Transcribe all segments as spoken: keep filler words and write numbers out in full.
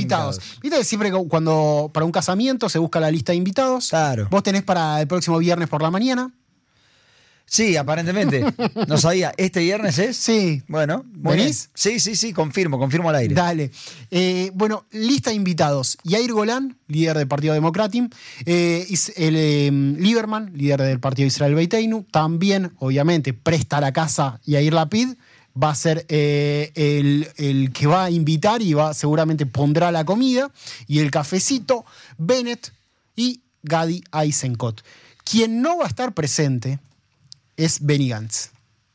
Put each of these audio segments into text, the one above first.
invitados. invitados. Viste que siempre cuando para un casamiento se busca la lista de invitados. Claro. Vos tenés para el próximo viernes por la mañana. Sí, aparentemente. No sabía. ¿Este viernes es? Sí. Bueno, muy ¿venís? bien. Sí, sí, sí, confirmo, confirmo al aire. Dale. Eh, bueno, lista de invitados. Yair Golan, líder del Partido Democrático. Eh, el, eh, Lieberman, líder del Partido Israel Beiteinu. También, obviamente, presta la casa Yair Lapid. Va a ser eh, el, el que va a invitar y va seguramente pondrá la comida y el cafecito. Bennett y Gadi Eisenkot. Quien no va a estar presente es Benny Gantz.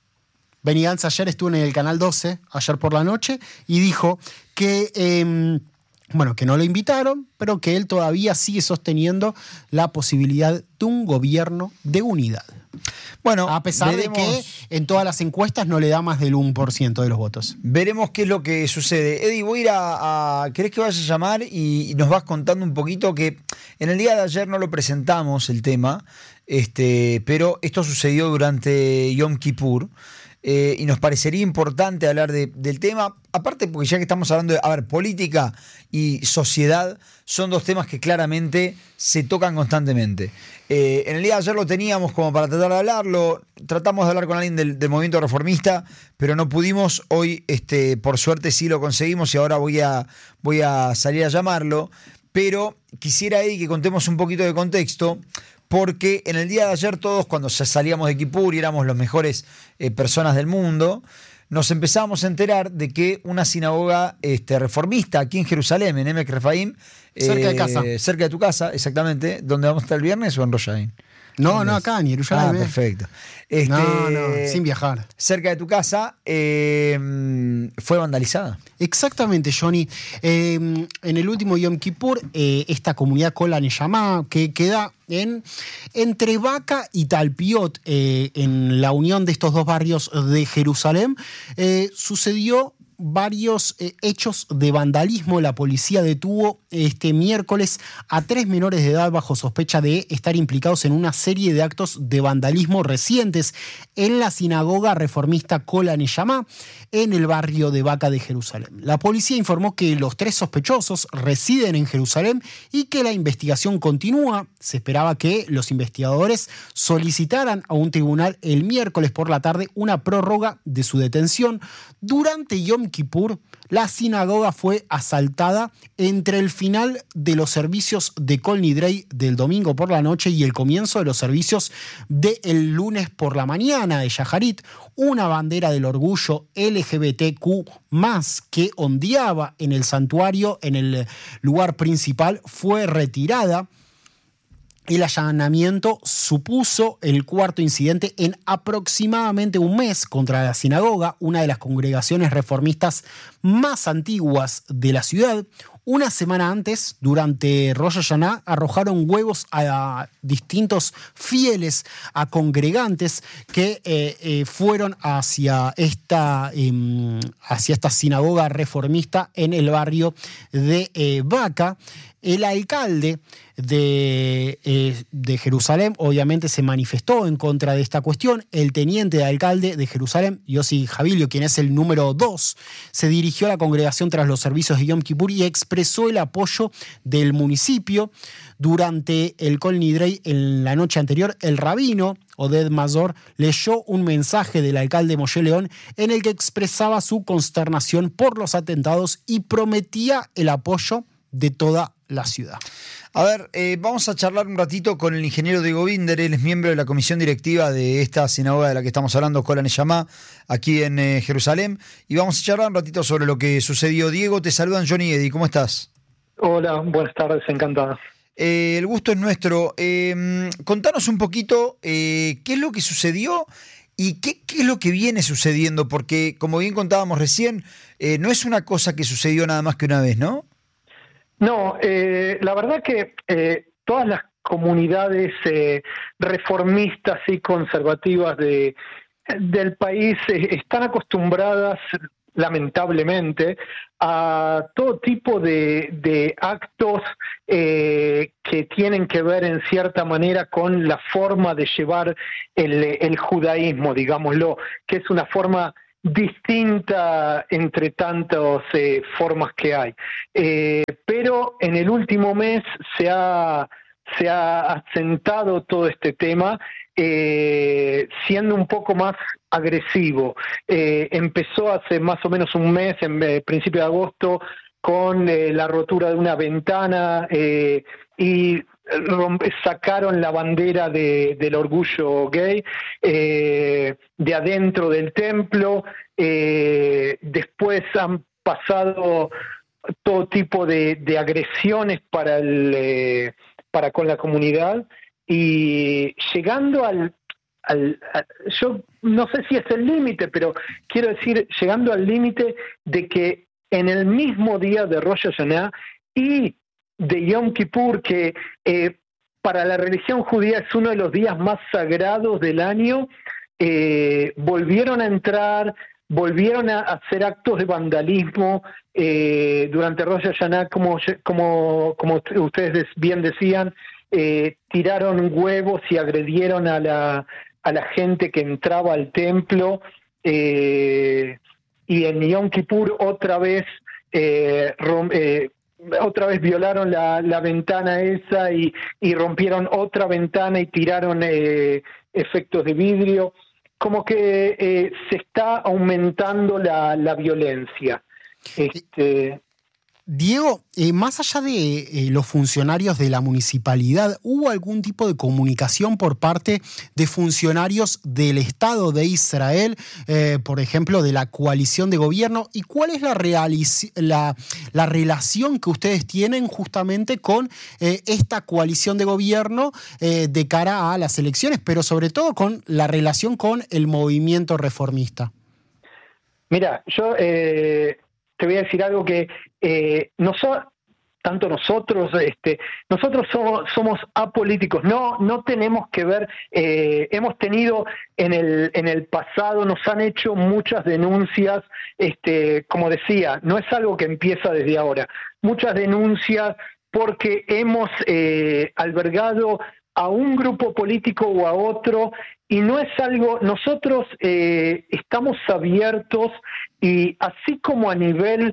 Benny Gantz ayer estuvo en el Canal doce, ayer por la noche, y dijo que, eh, bueno, que no lo invitaron, pero que él todavía sigue sosteniendo la posibilidad de un gobierno de unidad. Bueno, a pesar veremos, de que en todas las encuestas no le da más del uno por ciento de los votos. Veremos qué es lo que sucede. Eddie, voy a ir a, a... ¿Querés que vayas a llamar y, y nos vas contando un poquito? Que en el día de ayer no lo presentamos el tema, este, pero esto sucedió durante Yom Kippur. Eh, y nos parecería importante hablar de, del tema, aparte porque ya que estamos hablando de, a ver, política y sociedad son dos temas que claramente se tocan constantemente. Eh, en el día de ayer lo teníamos como para tratar de hablarlo, tratamos de hablar con alguien del, del movimiento reformista, pero no pudimos. Hoy, este, por suerte sí lo conseguimos y ahora voy a, voy a salir a llamarlo, pero quisiera ahí que contemos un poquito de contexto. Porque en el día de ayer todos, cuando ya salíamos de Kippur y éramos los mejores eh, personas del mundo, nos empezamos a enterar de que una sinagoga este, reformista aquí en Jerusalén, en Emek Refaim, cerca eh, de casa. Cerca de tu casa, exactamente. ¿Dónde vamos a estar el viernes o en Rosh Hashanah? No, no, acá en Jerusalén. Ah, perfecto. Este, no, no, sin viajar. Cerca de tu casa eh, fue vandalizada. Exactamente, Johnny. Eh, en el último Yom Kippur, eh, esta comunidad Kol HaNeshama, que queda en, entre Baca y Talpiot, eh, en la unión de estos dos barrios de Jerusalén, eh, sucedió varios eh, hechos de vandalismo. La policía detuvo este miércoles a tres menores de edad bajo sospecha de estar implicados en una serie de actos de vandalismo recientes en la sinagoga reformista Kol HaNeshama en el barrio de Baca de Jerusalén. La policía informó que los tres sospechosos residen en Jerusalén y que la investigación continúa. Se esperaba que los investigadores solicitaran a un tribunal el miércoles por la tarde una prórroga de su detención. Durante Yom Kippur, la sinagoga fue asaltada entre el final de los servicios de Kol Nidrei del domingo por la noche y el comienzo de los servicios del lunes por la mañana de Shaharit. Una bandera del orgullo L G B T Q más, que ondeaba en el santuario, en el lugar principal, fue retirada. El allanamiento supuso el cuarto incidente en aproximadamente un mes contra la sinagoga, una de las congregaciones reformistas más antiguas de la ciudad. Una semana antes, durante Rosh Hashanah, arrojaron huevos a distintos fieles, a congregantes que eh, eh, fueron hacia esta, eh, hacia esta sinagoga reformista en el barrio de eh, Baca. El alcalde de, eh, de Jerusalén obviamente se manifestó en contra de esta cuestión. El teniente de alcalde de Jerusalén, Yossi Javilio, quien es el número dos, se dirigió a la congregación tras los servicios de Yom Kippur y expresó el apoyo del municipio. Durante el Kol Nidrei en la noche anterior, el rabino Oded Mazor leyó un mensaje del alcalde Moshe León en el que expresaba su consternación por los atentados y prometía el apoyo de toda la ciudad. A ver, eh, vamos a charlar un ratito con el ingeniero Diego Binder. Él es miembro de la comisión directiva de esta sinagoga de la que estamos hablando, Kol HaNeshama, aquí en eh, Jerusalén, y vamos a charlar un ratito sobre lo que sucedió. Diego, te saludan Johnny y Eddie, ¿cómo estás? Hola, buenas tardes, encantada. Eh, el gusto es nuestro. Eh, contanos un poquito eh, qué es lo que sucedió y qué, qué es lo que viene sucediendo, porque como bien contábamos recién, eh, no es una cosa que sucedió nada más que una vez, ¿no? No, eh, la verdad que eh, todas las comunidades eh, reformistas y conservativas de, del país eh, están acostumbradas, lamentablemente, a todo tipo de, de actos eh, que tienen que ver en cierta manera con la forma de llevar el, el judaísmo, digámoslo, que es una forma distinta entre tantas eh, formas que hay. Eh, pero pero en el último mes se ha, se ha asentado todo este tema, eh, siendo un poco más agresivo. Eh, empezó hace más o menos un mes, en eh, principio de agosto, con eh, la rotura de una ventana eh, y sacaron la bandera de, del orgullo gay eh, de adentro del templo. Eh, después han pasado todo tipo de, de agresiones para, el, eh, para con la comunidad, y llegando al, al, al yo no sé si es el límite, pero quiero decir, llegando al límite de que en el mismo día de Rosh Hashanah y de Yom Kippur, que eh, para la religión judía es uno de los días más sagrados del año, eh, volvieron a entrar, volvieron a hacer actos de vandalismo eh, durante Rosh Hashanah, como, como, como ustedes bien decían, eh, tiraron huevos y agredieron a la, a la gente que entraba al templo, eh, y en Yom Kippur otra vez eh, rom, eh, otra vez violaron la, la ventana esa y, y rompieron otra ventana y tiraron eh, efectos de vidrio. Como que eh, se está aumentando la, la violencia. Este... Diego, eh, más allá de eh, los funcionarios de la municipalidad, ¿hubo algún tipo de comunicación por parte de funcionarios del Estado de Israel, eh, por ejemplo, de la coalición de gobierno? ¿Y cuál es la, realiz- la, la relación que ustedes tienen justamente con eh, esta coalición de gobierno eh, de cara a las elecciones, pero sobre todo con la relación con el movimiento reformista? Mira, yo... Eh... te voy a decir algo que eh, no so, tanto nosotros, este, nosotros somos, somos apolíticos, no, no tenemos que ver, eh, hemos tenido en el, en el pasado, nos han hecho muchas denuncias, este, como decía, no es algo que empieza desde ahora, muchas denuncias porque hemos eh, albergado a un grupo político o a otro, y no es algo, nosotros eh, estamos abiertos, y así como a nivel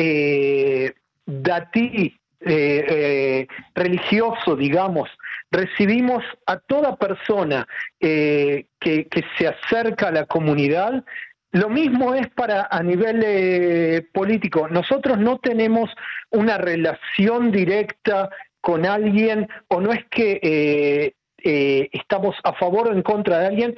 eh, datí, eh, eh, religioso, digamos, recibimos a toda persona eh, que, que se acerca a la comunidad, lo mismo es para a nivel eh, político. Nosotros no tenemos una relación directa con alguien, o no es que eh, eh, estamos a favor o en contra de alguien.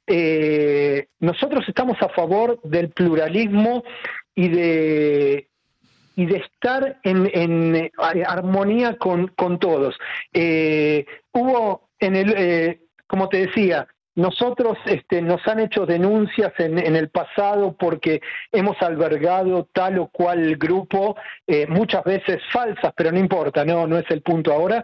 Eh, nosotros estamos a favor del pluralismo y de y de estar en, en armonía con, con todos. Eh, hubo en el, eh, como te decía, nosotros este, nos han hecho denuncias en, en el pasado porque hemos albergado tal o cual grupo, eh, muchas veces falsas, pero no importa, no, no es el punto ahora.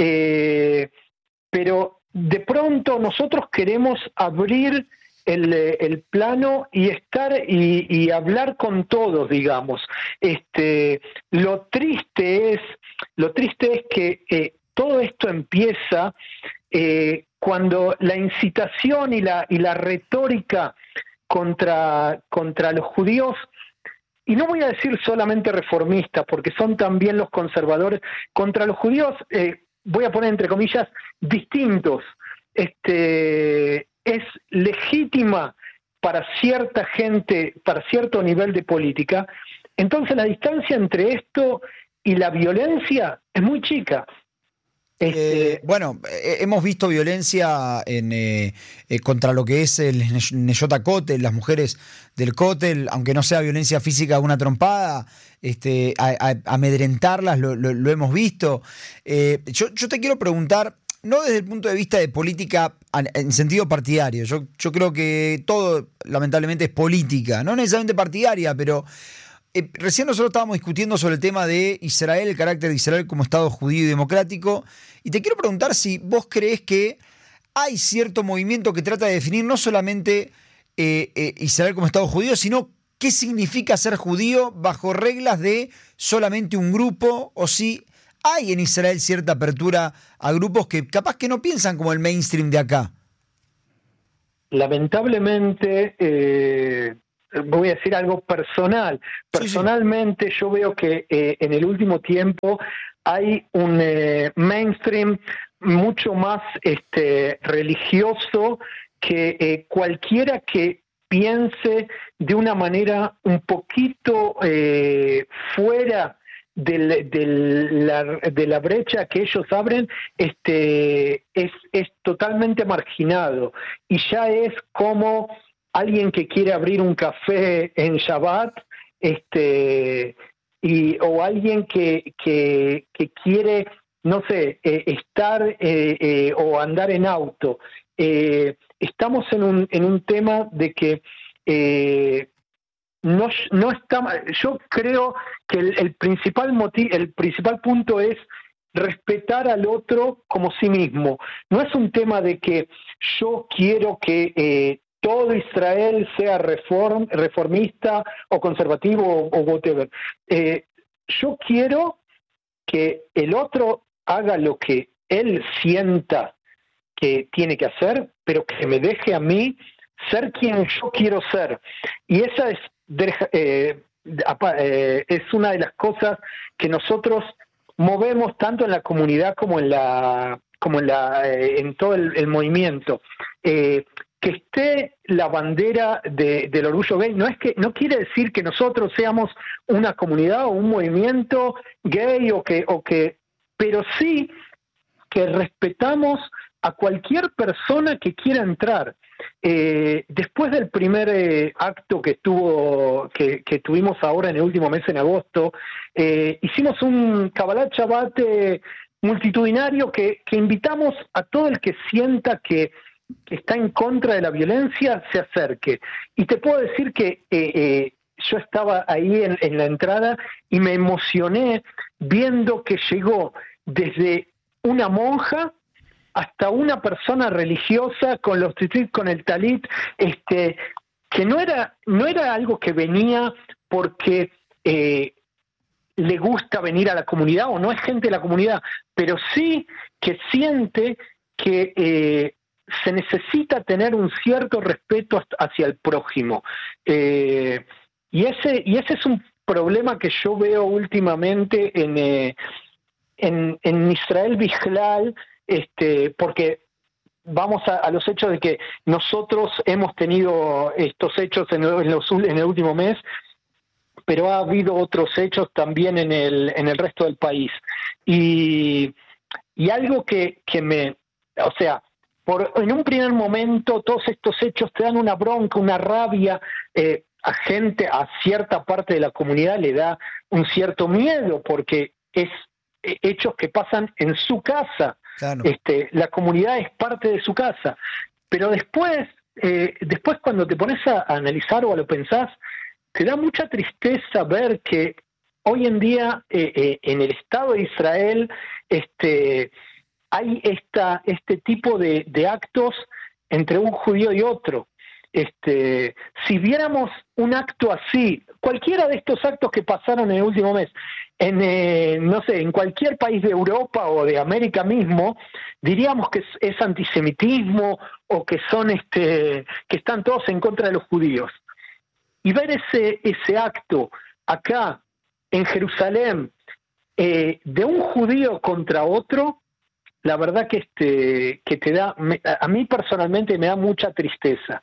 Eh, pero de pronto nosotros queremos abrir el, el plano y estar y, y hablar con todos, digamos. Este, lo triste es, lo triste es que eh, todo esto empieza eh, cuando la incitación y la, y la retórica contra, contra los judíos, y no voy a decir solamente reformistas, porque son también los conservadores, contra los judíos, eh, voy a poner entre comillas, distintos, este, es legítima para cierta gente, para cierto nivel de política. Entonces la distancia entre esto y la violencia es muy chica. Este... Eh, bueno, eh, hemos visto violencia en, eh, eh, contra lo que es el Neyot Kotel, las mujeres del Kotel, aunque no sea violencia física, una trompada, este, a, a, amedrentarlas, lo, lo, lo hemos visto. Eh, yo, yo te quiero preguntar, no desde el punto de vista de política en sentido partidario, yo, yo creo que todo lamentablemente es política, no necesariamente partidaria, pero... Eh, recién nosotros estábamos discutiendo sobre el tema de Israel, el carácter de Israel como Estado judío y democrático, y te quiero preguntar si vos crees que hay cierto movimiento que trata de definir no solamente eh, eh, Israel como Estado judío, sino qué significa ser judío bajo reglas de solamente un grupo, o si hay en Israel cierta apertura a grupos que capaz que no piensan como el mainstream de acá. Lamentablemente... Eh... voy a decir algo personal. Personalmente sí, sí. Yo veo que eh, en el último tiempo hay un eh, mainstream mucho más este, religioso que eh, cualquiera que piense de una manera un poquito eh, fuera de, de, la, de la brecha que ellos abren, este, es, es totalmente marginado. Y ya es como alguien que quiere abrir un café en Shabbat, este, y, o alguien que, que, que quiere, no sé, eh, estar eh, eh, o andar en auto. Eh, estamos en un, en un tema de que eh, no, no está, yo creo que el, el principal motivo, el principal punto es respetar al otro como sí mismo. No es un tema de que yo quiero que eh, todo Israel sea reform, reformista o conservativo o, o whatever. Eh, yo quiero que el otro haga lo que él sienta que tiene que hacer, pero que me deje a mí ser quien yo quiero ser. Y esa es, eh, eh, es una de las cosas que nosotros movemos tanto en la comunidad como en la como en la eh, en todo el, el movimiento. Eh, que esté la bandera de, del orgullo gay no es que no quiere decir que nosotros seamos una comunidad o un movimiento gay o que o que pero sí que respetamos a cualquier persona que quiera entrar. Eh, después del primer eh, acto que tuvo que, que tuvimos ahora en el último mes, en agosto, eh, hicimos un Kabbalat Shabbat eh, multitudinario que, que invitamos a todo el que sienta que, que está en contra de la violencia, se acerque. Y te puedo decir que eh, eh, yo estaba ahí en, en la entrada y me emocioné viendo que llegó desde una monja hasta una persona religiosa con los tzitzit, con el talit, este, que no era, no era algo que venía porque eh, le gusta venir a la comunidad o no es gente de la comunidad, pero sí que siente que eh, se necesita tener un cierto respeto hacia el prójimo. Eh, y, ese, y ese es un problema que yo veo últimamente en, eh, en, en Israel Bijlal, Este, porque vamos a, a los hechos de que nosotros hemos tenido estos hechos en, en, los, en el último mes, pero ha habido otros hechos también en el, en el resto del país. Y, y algo que, que me, o sea, por, en un primer momento todos estos hechos te dan una bronca, una rabia, eh, a gente, a cierta parte de la comunidad le da un cierto miedo, porque es eh, hechos que pasan en su casa. Claro. Este, la comunidad es parte de su casa, pero después, eh, después cuando te pones a, a analizar o a lo pensás, te da mucha tristeza ver que hoy en día eh, eh, en el Estado de Israel este, hay esta, este tipo de, de actos entre un judío y otro. Este, si viéramos un acto así, cualquiera de estos actos que pasaron en el último mes, en eh, no sé, en cualquier país de Europa o de América mismo, diríamos que es, es antisemitismo o que son este, que están todos en contra de los judíos. Y ver ese ese acto acá en Jerusalén eh, de un judío contra otro, la verdad que este que te da, me, a mí personalmente me da mucha tristeza.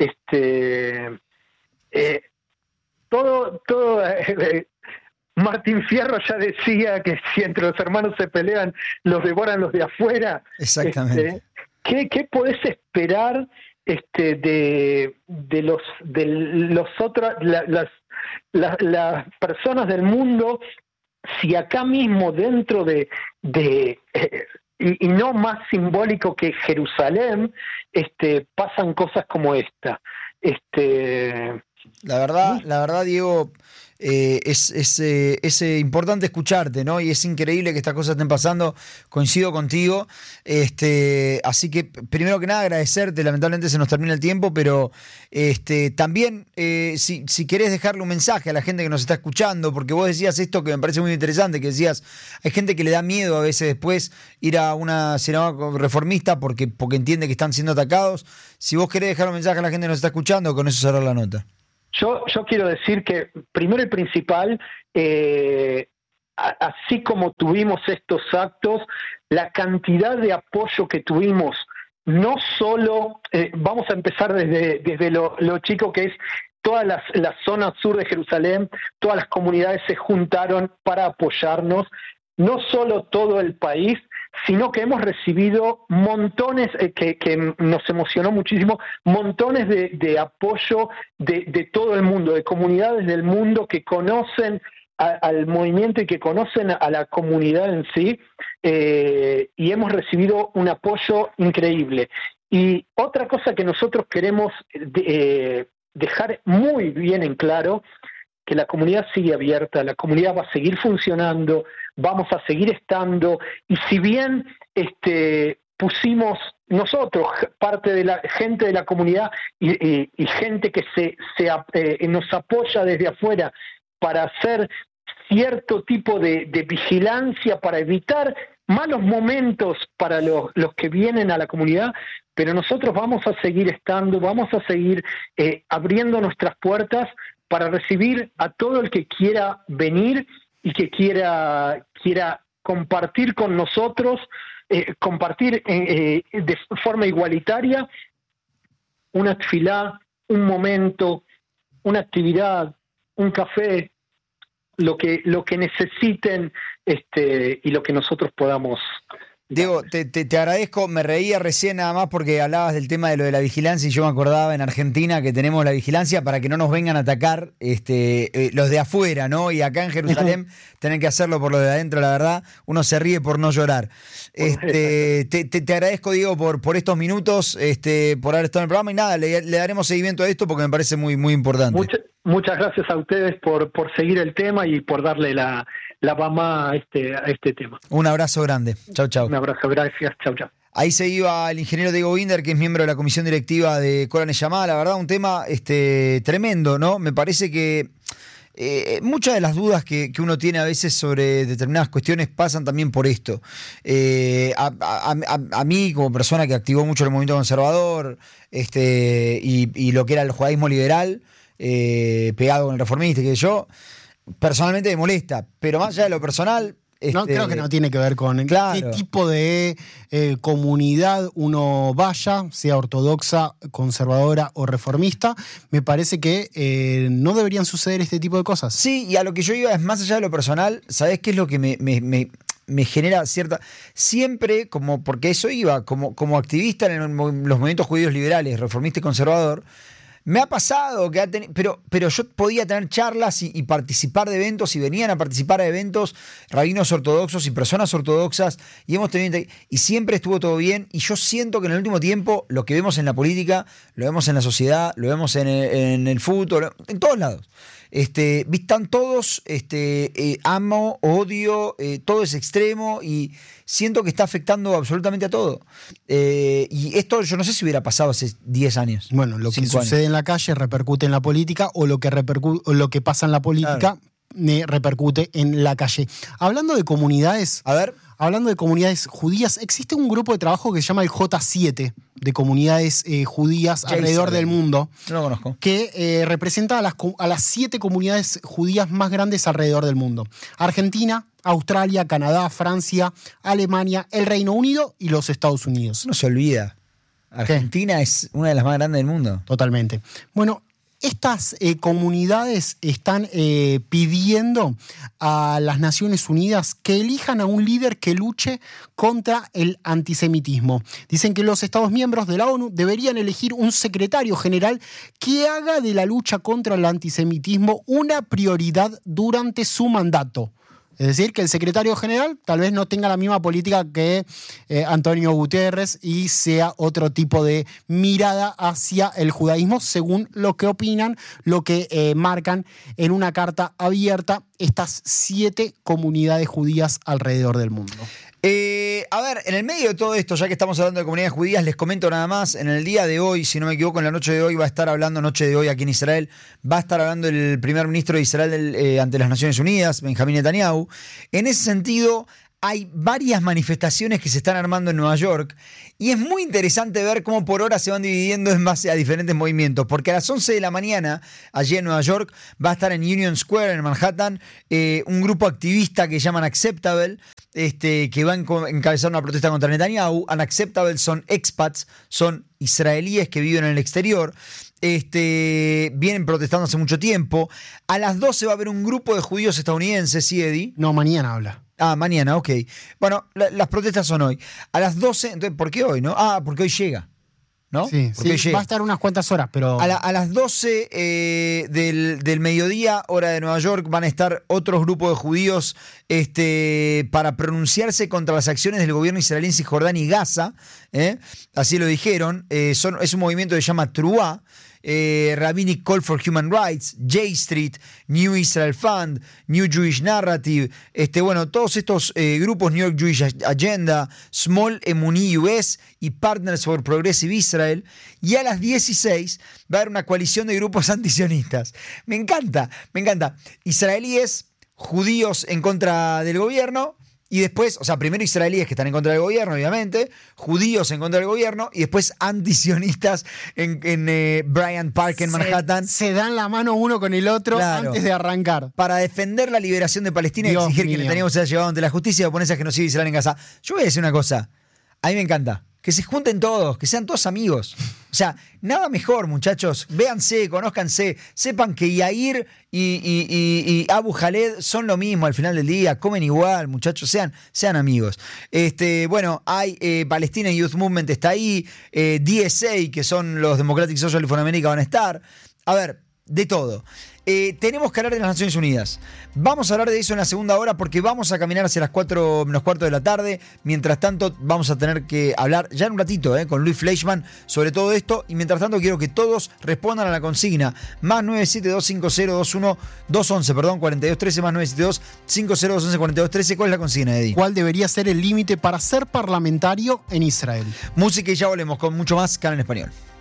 Este eh, todo todo eh, Martín Fierro ya decía que si entre los hermanos se pelean, los devoran los de afuera. Exactamente. Este, ¿qué, qué podés esperar este, de, de los de los otros la, las, las las personas del mundo si acá mismo dentro de de eh, y, y no más simbólico que Jerusalén este pasan cosas como esta? Este La verdad, la verdad, Diego, eh, es, es, eh, es eh, importante escucharte, ¿no? Y es increíble que estas cosas estén pasando. Coincido contigo. Este, así que, primero que nada, agradecerte. Lamentablemente se nos termina el tiempo, pero este, también, eh, si, si querés dejarle un mensaje a la gente que nos está escuchando, porque vos decías esto que me parece muy interesante, que decías, hay gente que le da miedo a veces después ir a una sinagoga reformista porque, porque entiende que están siendo atacados. Si vos querés dejar un mensaje a la gente que nos está escuchando, con eso cerrar la nota. Yo, yo quiero decir que, primero y principal, eh, a, así como tuvimos estos actos, la cantidad de apoyo que tuvimos, no solo, eh, vamos a empezar desde, desde lo, lo chico que es todas las, la zona sur de Jerusalén, todas las comunidades se juntaron para apoyarnos, no solo todo el país, sino que hemos recibido montones, eh, que, que nos emocionó muchísimo, montones de, de apoyo de, de todo el mundo, de comunidades del mundo que conocen a, al movimiento y que conocen a la comunidad en sí, eh, y hemos recibido un apoyo increíble. Y otra cosa que nosotros queremos eh, dejar muy bien en claro, que la comunidad sigue abierta, la comunidad va a seguir funcionando, vamos a seguir estando, y si bien este, pusimos nosotros, parte de la gente de la comunidad y, y, y gente que se, se eh, nos apoya desde afuera para hacer cierto tipo de, de vigilancia, para evitar malos momentos para los, los que vienen a la comunidad, pero nosotros vamos a seguir estando, vamos a seguir eh, abriendo nuestras puertas para recibir a todo el que quiera venir y que quiera, quiera compartir con nosotros, eh, compartir eh, eh, de forma igualitaria una tefilá, un momento, una actividad, un café, lo que, lo que necesiten este, y lo que nosotros podamos. Diego, te, te, te agradezco, me reía recién nada más porque hablabas del tema de lo de la vigilancia y yo me acordaba en Argentina que tenemos la vigilancia para que no nos vengan a atacar este, eh, los de afuera, ¿no? Y acá en Jerusalén tienen que hacerlo por lo de adentro, la verdad, uno se ríe por no llorar. Este, te, te, te agradezco, Diego, por, por estos minutos, este, por haber estado en el programa y nada, le, le daremos seguimiento a esto porque me parece muy, muy importante. Mucha, muchas gracias a ustedes por, por seguir el tema y por darle la... la mamá a este, a este tema. Un abrazo grande. Chau, chau. Un abrazo, gracias. Chau, chau. Ahí se iba el ingeniero Diego Binder, que es miembro de la comisión directiva de Kol HaNeshama. La verdad, un tema este, tremendo, ¿no? Me parece que eh, muchas de las dudas que, que uno tiene a veces sobre determinadas cuestiones pasan también por esto. Eh, a, a, a, a mí, como persona que activó mucho el movimiento conservador este, y, y lo que era el judaísmo liberal, eh, pegado con el reformista, que yo... personalmente me molesta, pero más allá de lo personal... Este, no, creo que no tiene que ver con claro. qué tipo de eh, comunidad uno vaya, sea ortodoxa, conservadora o reformista. Me parece que eh, no deberían suceder este tipo de cosas. Sí, y a lo que yo iba es más allá de lo personal, ¿sabés qué es lo que me, me, me, me genera cierta... Siempre, como porque eso iba, como, como activista en los movimientos judíos liberales, reformista y conservador, me ha pasado que ha tenido, pero, pero yo podía tener charlas y, y participar de eventos y venían a participar de eventos rabinos ortodoxos y personas ortodoxas y hemos tenido y siempre estuvo todo bien y yo siento que en el último tiempo lo que vemos en la política, lo vemos en la sociedad, lo vemos en el, en el fútbol, en todos lados. Este, están todos, este, eh, amo, odio, eh, todo es extremo y siento que está afectando absolutamente a todo. Eh, y esto yo no sé si hubiera pasado hace diez años. Bueno, lo que sucede años. en la calle repercute en la política o lo que, repercu- o lo que pasa en la política claro. eh, repercute en la calle. Hablando de comunidades... A ver... Hablando de comunidades judías, existe un grupo de trabajo que se llama el J siete, de comunidades eh, judías ya alrededor del mundo. No lo conozco. Que eh, representa a las, a las siete comunidades judías más grandes alrededor del mundo. Argentina, Australia, Canadá, Francia, Alemania, el Reino Unido y los Estados Unidos. No se olvida. Argentina ¿Qué? Es una de las más grandes del mundo. Totalmente. Bueno, estas eh, comunidades están eh, pidiendo a las Naciones Unidas que elijan a un líder que luche contra el antisemitismo. Dicen que los Estados miembros de la ONU deberían elegir un secretario general que haga de la lucha contra el antisemitismo una prioridad durante su mandato. Es decir, que el secretario general tal vez no tenga la misma política que eh, Antonio Guterres y sea otro tipo de mirada hacia el judaísmo, según lo que opinan, lo que eh, marcan en una carta abierta estas siete comunidades judías alrededor del mundo. Eh, a ver, en el medio de todo esto, ya que estamos hablando de comunidades judías, les comento nada más, en el día de hoy, si no me equivoco, en la noche de hoy va a estar hablando, noche de hoy aquí en Israel, va a estar hablando el primer ministro de Israel del, eh, ante las Naciones Unidas, Benjamín Netanyahu. En ese sentido, hay varias manifestaciones que se están armando en Nueva York y es muy interesante ver cómo por hora se van dividiendo en base a diferentes movimientos, porque a las once de la mañana, allí en Nueva York, va a estar en Union Square, en Manhattan, eh, un grupo activista que llaman Acceptable, este, que va a encabezar una protesta contra Netanyahu. Unacceptable son expats, son israelíes que viven en el exterior. Este, vienen protestando hace mucho tiempo. A las doce va a haber un grupo de judíos estadounidenses, ¿sí, Eddie? No, mañana habla. Ah, mañana, ok. Bueno, la, las protestas son hoy. A las doce, entonces, ¿por qué hoy, no? Ah, porque hoy llega, ¿no? Sí, porque sí, va a estar unas cuantas horas, pero... A, la, a las doce eh, del, del mediodía, hora de Nueva York, van a estar otros grupos de judíos este, para pronunciarse contra las acciones del gobierno israelí en Cisjordania y Gaza. ¿eh? Así lo dijeron. Eh, son, es un movimiento que se llama Truá. Eh, Rabbinic Call for Human Rights, J Street, New Israel Fund, New Jewish Narrative, este, bueno, todos estos eh, grupos, New York Jewish Agenda, Small Emuni U S y Partners for Progressive Israel. Y a las dieciséis va a haber una coalición de grupos antisionistas. Me encanta, me encanta. Israelíes, judíos en contra del gobierno. Y después, o sea, primero israelíes que están en contra del gobierno, obviamente, judíos en contra del gobierno, y después antisionistas en, en eh, Bryant Park, en Manhattan. Se, se dan la mano uno con el otro, claro, antes de arrancar. Para defender la liberación de Palestina Dios y exigir mío. que Netanyahu sea llevado ante la justicia y oponerse a genocidio israelí en Gaza. Yo voy a decir una cosa, a mí me encanta. Que se junten todos, que sean todos amigos. O sea, nada mejor, muchachos. Véanse, conózcanse, sepan que Yair y, y, y, y Abu Khaled son lo mismo al final del día, comen igual, muchachos, sean, sean amigos. Este, bueno, hay eh, Palestina Youth Movement está ahí, eh, D S A, que son los Democratic Social for America, van a estar. A ver, de todo. Eh, tenemos que hablar de las Naciones Unidas. Vamos a hablar de eso en la segunda hora porque vamos a caminar hacia las cuatro menos cuarto de la tarde. Mientras tanto, vamos a tener que hablar ya en un ratito eh, con Luis Fleischmann sobre todo esto. Y mientras tanto, quiero que todos respondan a la consigna. Más nueve siete dos cinco cero dos uno dos once, perdón, cuarenta y dos trece, más nueve siete dos cinco cero dos once cuarenta y dos trece. ¿Cuál es la consigna, Eddie? ¿Cuál debería ser el límite para ser parlamentario en Israel? Música y ya volvemos con mucho más Canal en Español.